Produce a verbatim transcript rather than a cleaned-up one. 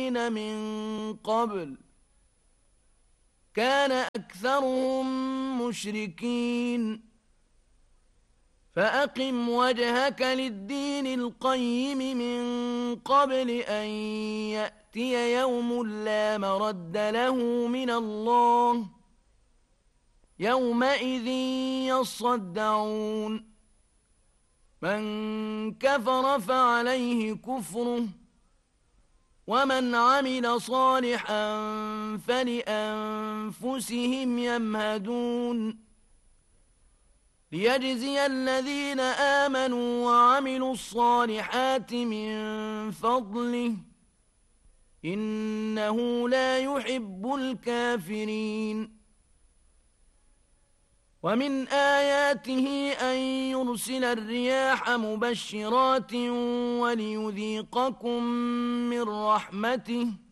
الذين من قبل كان أكثرهم مشركين فأقم وجهك للدين القيم من قبل أن يأتي يوم لا مرد له من الله يومئذ يصدعون من كفر فعليه كفره ومن عمل صالحا فلأنفسهم يمهدون ليجزي الذين آمنوا وعملوا الصالحات من فضله إنه لا يحب الكافرين ومن آياته أن يرسل الرياح مبشرات وليذيقكم من رحمته